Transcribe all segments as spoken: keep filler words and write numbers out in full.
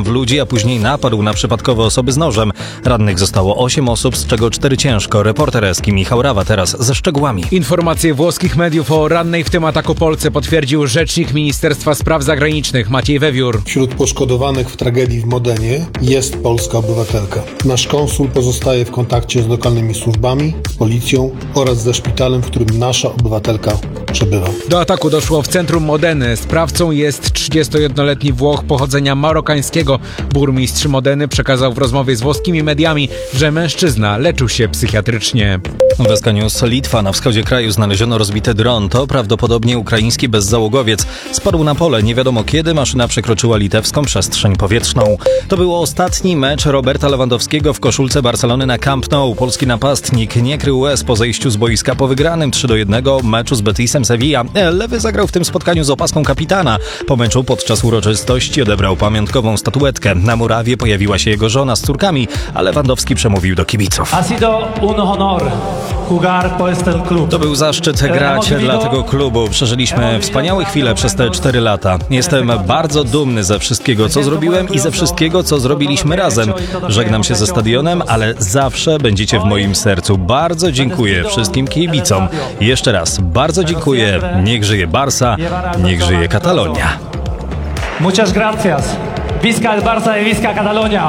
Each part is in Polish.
w ludzi, a później napadł na przypadkowe osoby z nożem. Rannych zostało osiem osób, z czego cztery ciężko. Reporter Eski Michał Rawa teraz ze szczegółami. Informacje włoskich mediów o rannej w tym ataku Polsce potwierdził rzecznik Ministerstwa Spraw Zagranicznych Maciej Wewiór. Wśród poszkodowanych w tragedii w Modenie jest polska obywatelka. Nasz konsul pozostaje w kontakcie z lokalnymi służbami, z policją oraz ze szpitalem, w którym nasza obywatelka przebywa. Do ataku doszło w centrum Modeny. Sprawcą jest trzydziestojednoletni Włoch pochodzenia marokańskiego. Burmistrz Modeny przekazał w rozmowie z włoskimi mediami, że mężczyzna leczył się psychiatrycznie. W S K News Litwa. Na wschodzie kraju znaleziono rozbity dron. To prawdopodobnie ukraiński bezzałogowiec. Spadł na pole. Nie wiadomo kiedy maszyna przekroczyła litewską przestrzeń powietrzną. To był ostatni mecz Roberta Lewandowskiego w koszulce Barcelony na Camp Nou. Polski napastnik nie krył łez po zejściu z boiska po wygranym trzy do jednego meczu z Betisem Sevilla. Lewy zagrał w tym spotkaniu z opaską kapitana. Po meczu podczas uroczystości odebrał pamiątkową statuetkę. Na murawie pojawiła się jego żona z córkami, a Lewandowski przemówił do kibiców. Ha sido un honor jugar por este club. To był zaszczyt grać dla tego klubu. Przeżyliśmy wspaniałe chwile przez te cztery lata. Jestem bardzo dumny ze wszystkiego, co zrobiłem i ze wszystkiego, co zrobiliśmy razem. Żegnam się ze stadionem, ale zawsze będziecie w moim sercu. Bardzo dziękuję wszystkim kibicom. Jeszcze raz bardzo dziękuję. Niech żyje Barca, niech żyje Katalonia. Muchas gracias. Visca el Barça y visca Catalonia.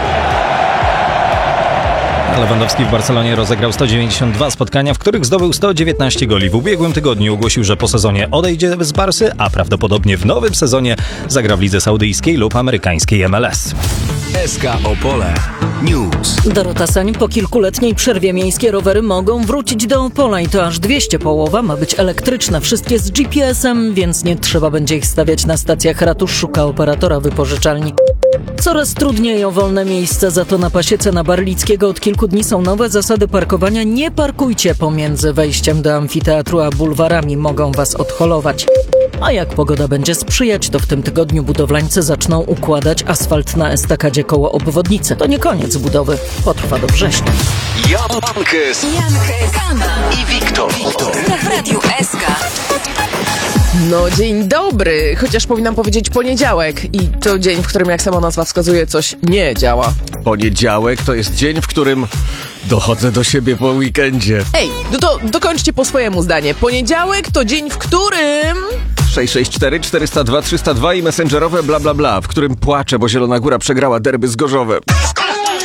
Lewandowski w Barcelonie rozegrał sto dziewięćdziesiąt dwa spotkania, w których zdobył sto dziewiętnaście goli. W ubiegłym tygodniu ogłosił, że po sezonie odejdzie z Barsy, a prawdopodobnie w nowym sezonie zagra w lidze saudyjskiej lub amerykańskiej M L S. S K Opole News. Dorota Sań. Po kilkuletniej przerwie miejskie rowery mogą wrócić do Opola i to aż dwieście. Połowa ma być elektryczna. Wszystkie z G P S-em, więc nie trzeba będzie ich stawiać na stacjach. Ratusz szuka operatora wypożyczalni. Coraz trudniej o wolne miejsce, za to na pasiece na Barlickiego od kilku dni są nowe zasady parkowania. Nie parkujcie pomiędzy wejściem do amfiteatru a bulwarami, mogą was odholować. A jak pogoda będzie sprzyjać, to w tym tygodniu budowlańcy zaczną układać asfalt na estakadzie koło obwodnicy. To nie koniec budowy, potrwa do września. Jankes, Jankes, Anna i Wiktor. w Radiu S K. No dzień dobry, chociaż powinnam powiedzieć poniedziałek i to dzień, w którym jak sama nazwa wskazuje coś nie działa. Poniedziałek to jest dzień, w którym dochodzę do siebie po weekendzie. Ej, no to dokończcie po swojemu zdanie. Poniedziałek to dzień, w którym... sześć sześć cztery czterysta dwa trzysta dwa i messengerowe bla bla bla, w którym płaczę, bo Zielona Góra przegrała derby z Gorzowem.